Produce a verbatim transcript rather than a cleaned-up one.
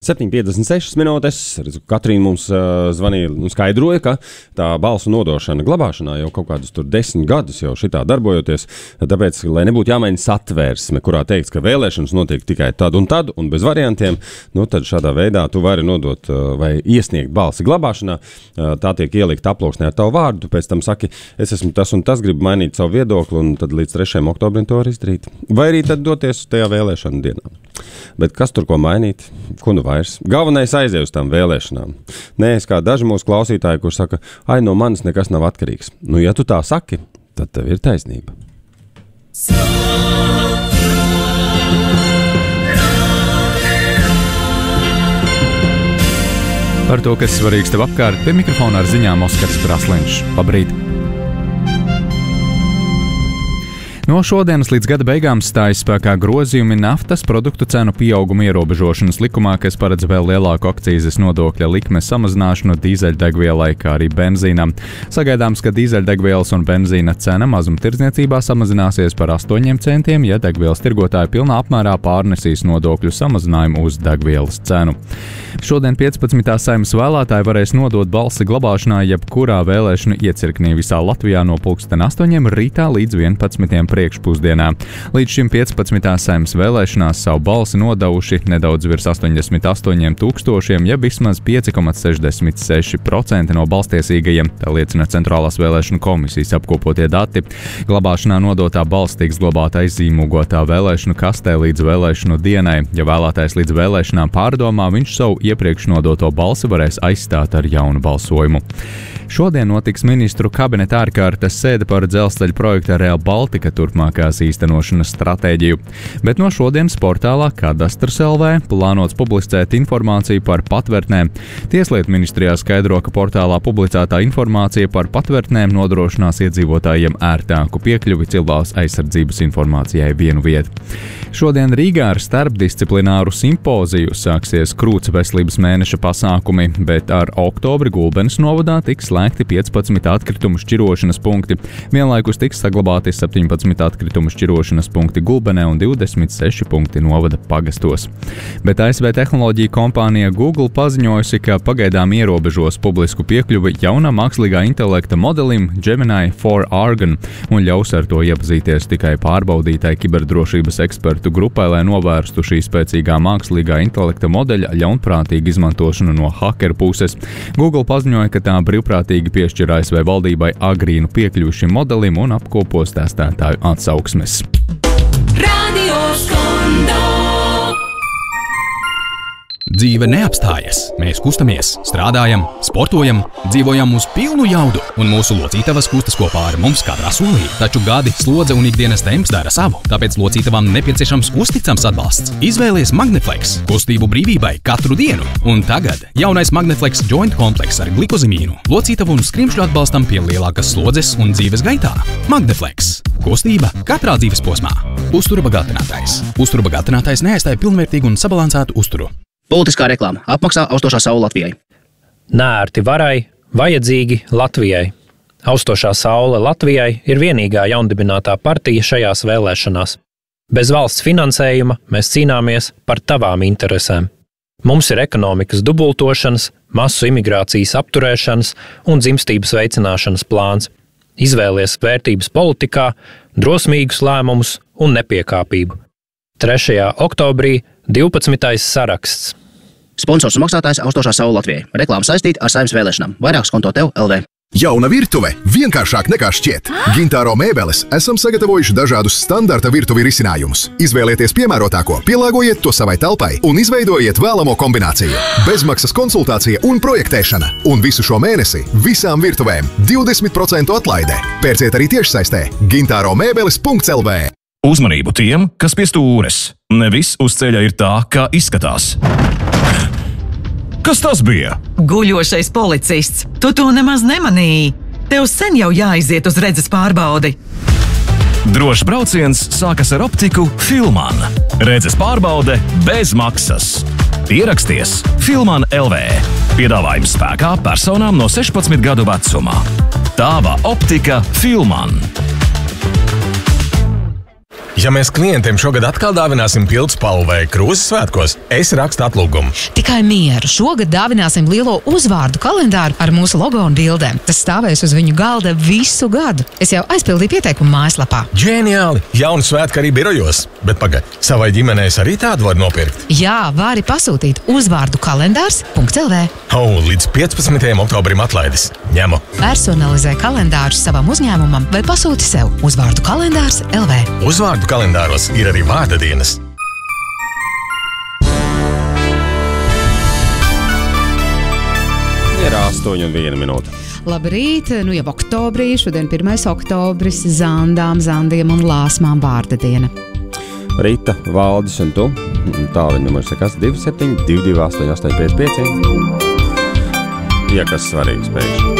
septiņi piecdesmit sešas minūtes. Katrīna mums uh, zvanīja un skaidroja, ka tā balsu nodošana glabāšanā jau kaut kādus tur desmit gadus jau šitā darbojoties. Tāpēc, lai nebūtu jāmaina satvērsme, kurā teikts, ka vēlēšanas notiek tikai tad un tad un bez variantiem, nu tad šādā veidā tu vari nodot uh, vai iesniegt balsi glabāšanā. Uh, tā tiek ielikt aploksnē ar tavu vārdu. Tu pēc tam saki, es esmu tas un tas, gribu mainīt savu viedokli un tad līdz trešajam oktobrim to var izdarīt. Vai arī tad doties tajā vēlēšanu dienā. Bet kas tur ko mainīt? Ko nu vairs? Galvenais aiziet uz tām vēlēšanām. Nē, es kā daži mūsu klausītāji, kur saka, ai, no manis nekas nav atkarīgs. Nu, ja tu tā saki, tad tev ir taisnība. Par to, kas svarīgs tev apkārt, pie mikrofona ar ziņām Oskars Brasliņš. Labrīt! No šodienas līdz gada beigām stājas spēkā grozījumi naftas produktu cenu pieauguma ierobežošanas likumā, kas paredz vēl lielāku akcīzes nodokļa likmes samazināšanu dīzeļdegvielai, kā arī benzīnam. Sagaidāms, ka dīzeļdegvielas un benzīna cena mazumtirdzniecībā samazināsies par astoņiem centiem, ja degvielas tirgotāji pilnā apmērā pārnesīs nodokļu samazinājumu uz degvielas cenu. Šodien piecpadsmitā Saeimas vēlētāji varēs nodot balsi glabāšanā jebkurā vēlēšanu iecirknī visā Latvijā no pulksten astoņiem rītā līdz vienpadsmitiem priekšpusdienā. Līdz šim piecpadsmitā Saeimas vēlēšanās savu balsi nodevuši nedaudz virs astoņdesmit astoņiem tūkstošiem, ja vismaz pieci komats sešdesmit seši procenti no balstiesīgajiem, tā liecina Centrālās vēlēšanu komisijas apkopotie dati. Glabāšanā nodotā balss tiks glabāta aizzīmogotā vēlēšanu kastē līdz vēlēšanu dienai. Ja vēlētājs līdz vēlēšanām pārdomā, viņš savu iepriekš nodoto balsi varēs aizstāt ar jaunu balsojumu. Šodien notiks ministru kabineta ārkārtas sēde par dzelzceļa projekta Rail Baltica turpmākās īstenošanas stratēģiju. Bet no šodienas portālā Kadastrs L V plānots publicēt informāciju par patvērtnēm. Tieslietu ministrijā skaidro, ka portālā publicētā informācija par patvērtnēm nodrošinās iedzīvotājiem ērtāku piekļuvi cilvēks aizsardzības informācijai vienu vietu. Šodien Rīgā ar starpdisciplināru simpoziju sāksies krūts veselības mēneša pasākumi, bet ar oktobri Gulbenes novadā tiks slēgti piecpadsmit atkritumu šķirošanas punkti. Vienlaikus tiks saglabāti septiņpadsmit atkritumu šķirošanas punkti Gulbenē un divdesmit seši punkti novada pagastos. Bet A S V tehnoloģija kompānija Google paziņojusi, ka pagaidām ierobežos publisku piekļuvi jaunam mākslīgā intelekta modelim Gemini četri Argon un ļaus ar to iepazīties tikai pārbaudītai kiberdrošības ekspertu grupai, lai novērstu šī spēcīgā mākslīgā intelekta modeļa ļaunprātīgu izmantošanu no hakeru puses. Google paziņoja, ka tā brīvprātīgi piešķir A S V valdībai agrīnu piekļuvi šim modelim un apkopos testētāju atsauksmes. Radio Skondo. Dzīve neapstājas. Mēs kustamies, strādājam, sportojam, dzīvojam uz pilnu jaudu, un mūsu locītavas kustas kopā ar mums katrā solī. Taču gadi, slodze un ikdienas temps dara savu, tāpēc locītavām nepieciešams uzticams atbalsts. Izvēlies Magneflex, kustību brīvībai katru dienu. Un tagad jaunais Magneflex Joint komplekss ar glikozimīnu, locītavu un skrimšļu atbalstam pie lielākas slodzes un dzīves gaitā. Magneflex. Kustība katrā dzīves posmā. Uztura bagātinātājs. Uztura bagātinātājs neaizstāja pilnvērtīgu un sabalansētu uzturu. Politiskā reklāma apmaksā Austošā saule Latvijai. Nērti varai, vajadzīgi Latvijai. Austošā saule Latvijai ir vienīgā jaundibinātā partija šajās vēlēšanās. Bez valsts finansējuma mēs cīnāmies par tavām interesēm. Mums ir ekonomikas dubultošanas, masu imigrācijas apturēšanas un dzimstības veicināšanas plāns. Izvēlies vērtības politikā, drosmīgus lēmumus un nepiekāpību. trešajā oktobrī divpadsmitais saraksts. Sponsors un maksātājs Austošā saule Latvijai. Reklāma saistīta ar Saeimas vēlēšanām. Vairāk skonto tev L V. Jauna virtuve vienkāršāk nekā šķiet. Gintāro mēbeles esam sagatavojuši dažādus standarta virtuvi risinājumus. Izvēlieties piemērotāko, pielāgojiet to savai telpai un izveidojiet vēlamo kombināciju. Bezmaksas konsultācija un projektēšana. Un visu šo mēnesi visām virtuvēm divdesmit procentu atlaide. Pērciet arī tiešsaistē gintāro mēbeles punkts L V. Uzmanību tiem, kas pie stūres. Ne viss uz ceļa ir tā, kā izskatās. Kas tas bija? Guļošais policists. Tu to nemaz nemanīji. Tev sen jau jāiziet uz redzes pārbaudi. Drošs brauciens sākas ar optiku Filman. Redzes pārbaude bez maksas. Ieraksties Filman L V. Piedāvājums spēkā personām no sešpadsmit gadu vecumā. Tava optika Filman. Ja mēs klientiem šogad atkal dāvināsim pildspalvu vai krūzes svētkos, es rakstu atlūgumu. Tikai mieru. Šogad dāvināsim lielo uzvārdu kalendāru ar mūsu logo un bildēm. Tas stāvēs uz viņu galda visu gadu. Es jau aizpildīju pieteikumu mājaslapā. Ģeniāli! Jaunu svētku arī birojos. Bet paga, savai ģimenei arī tādu var nopirkt? Jā, vari pasūtīt uzvārdu kalendārs punkt el vē. Oh, līdz piecpadsmitajam oktobrim atlaides. Ņemu. Personalizē kalendārus savam uzņēmumam vai pasūti sev uzvārdu kalendārs punkt el vē. Uzvārdu kalendāros ir arī vārda dienas. Ir astoņi un viena minūte. Labrīt, nu jau oktobrī, šodien pirmais oktobris, zandām, zandiem un lāsmām vārda diena. Rīta, Valdis un tu. Tālruņa numurs ir kas divi septiņi divi divi astoņi astoņi pieci pieci. Ja kas svarīgs pēkšņi.